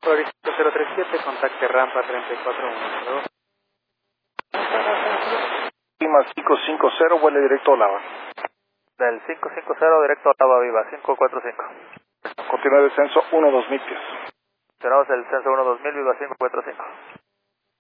Horizonte 037, contacte rampa 3412. Lima 550, vuele directo a Lava. Del 550 directo a Lava Viva, 545. Continúa descenso 1-2000 pies. Tenemos el censo 1-2000, Viva 545.